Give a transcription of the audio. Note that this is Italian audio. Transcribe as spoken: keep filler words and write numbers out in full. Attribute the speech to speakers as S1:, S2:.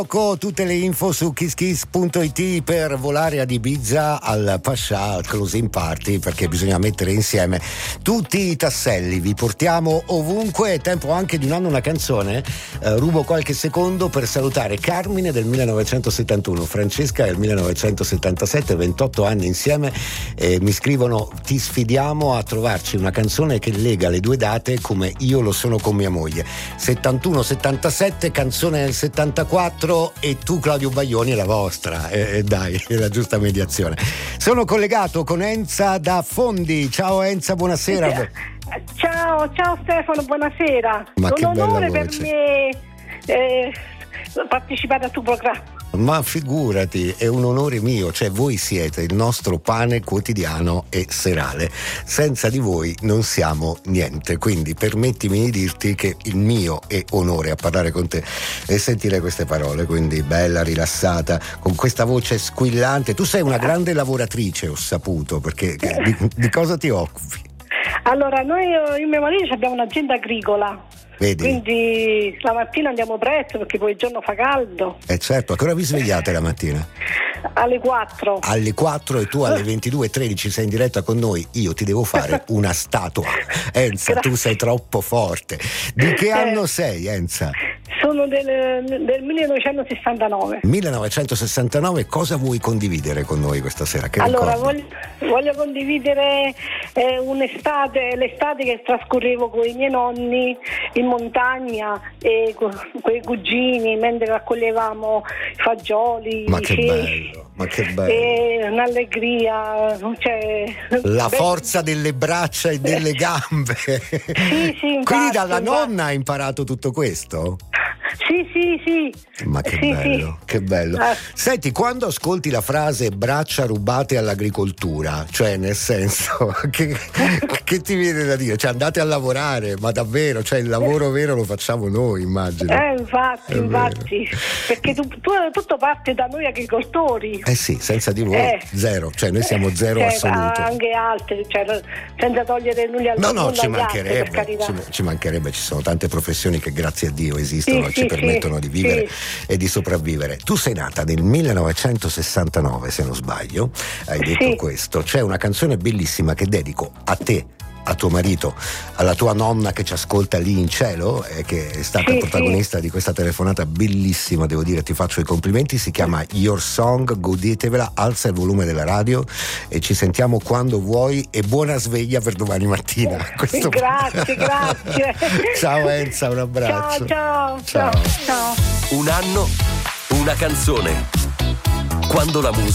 S1: Tutte le info su kisskiss punto it per volare ad Ibiza al Pascià, al closing party, perché bisogna mettere insieme tutti i tasselli. Vi portiamo ovunque. È tempo anche di un anno una canzone. eh, rubo qualche secondo per salutare Carmine del millenovecentosettantuno, Francesca del millenovecentosettantasette, ventotto anni insieme, e mi scrivono: ti sfidiamo a trovarci una canzone che lega le due date come io lo sono con mia moglie. settantuno settantasette, canzone del settantaquattro, e tu, Claudio Baglioni, è la vostra. E eh, dai, è la giusta mediazione. Sono collegato con Enza da Fondi. Ciao Enza, buonasera.
S2: Ciao, ciao Stefano, buonasera.
S1: Ma
S2: un
S1: che bella
S2: onore
S1: voce.
S2: per me eh, partecipare al tuo programma.
S1: Ma figurati, è un onore mio, cioè voi siete il nostro pane quotidiano e serale. Senza di voi non siamo niente, quindi permettimi di dirti che il mio è onore a parlare con te e sentire queste parole, quindi bella, rilassata, con questa voce squillante. Tu sei una grande lavoratrice, ho saputo, perché di, di cosa ti occupi?
S2: Allora, noi io e mio marito abbiamo un'azienda agricola.
S1: Vedi?
S2: Quindi la mattina andiamo presto perché poi il giorno fa caldo.
S1: Eh certo, a che ora vi svegliate la mattina?
S2: Alle quattro.
S1: Alle quattro e tu alle ventidue e tredici sei in diretta con noi. Io ti devo fare una statua. Enza, tu sei troppo forte. Di che anno sei, Enza?
S2: Sono del, del millenovecentosessantanove.
S1: millenovecentosessantanove, cosa vuoi condividere con noi questa sera? Che
S2: allora,
S1: ricordi?
S2: voglio, voglio condividere eh, un'estate, l'estate che trascorrevo con i miei nonni in montagna e con i cugini mentre raccoglievamo i fagioli,
S1: Ma
S2: i
S1: che
S2: ceci.
S1: bello, ma che bello.
S2: E un'allegria, cioè,
S1: La
S2: beh,
S1: forza delle braccia e delle gambe.
S2: Sì, sì, infatti,
S1: Quindi dalla
S2: infatti.
S1: nonna hai imparato tutto questo?
S2: Sì, sì, sì.
S1: Ma che
S2: sì,
S1: bello,
S2: sì.
S1: che bello.
S2: Ah.
S1: Senti, quando ascolti la frase braccia rubate all'agricoltura, cioè nel senso, che, che ti viene da dire? Cioè andate a lavorare, ma davvero, cioè il lavoro vero lo facciamo noi, immagino.
S2: Eh, infatti,
S1: È
S2: infatti, perché tu, tu, tutto parte da noi agricoltori.
S1: Eh sì, senza di voi
S2: Eh.
S1: zero, cioè noi siamo zero
S2: Cioè,
S1: assoluto.
S2: anche altri, cioè, senza togliere nulla al
S1: No, no,
S2: nulla
S1: ci
S2: agli altri, per
S1: mancherebbe,
S2: carità.
S1: ci, ci mancherebbe, ci sono tante professioni che grazie a Dio esistono
S2: Sì,
S1: e ci
S2: sì,
S1: permettono
S2: sì,
S1: di vivere
S2: sì.
S1: e di sopravvivere. Tu sei nata nel millenovecentosessantanove, se non sbaglio, hai detto
S2: Sì.
S1: questo. C'è una canzone bellissima che dedico a te, a tuo marito, alla tua nonna che ci ascolta lì in cielo, eh, che è stata
S2: Sì,
S1: protagonista di questa telefonata bellissima, devo dire, ti faccio i complimenti. Si chiama Your Song, godetevela, alza il volume della radio e ci sentiamo quando vuoi e buona sveglia per domani mattina. Questo...
S2: Grazie, grazie.
S1: Ciao Enza, un abbraccio.
S2: Ciao, ciao, ciao, ciao.
S3: Un anno, una canzone. Quando la musica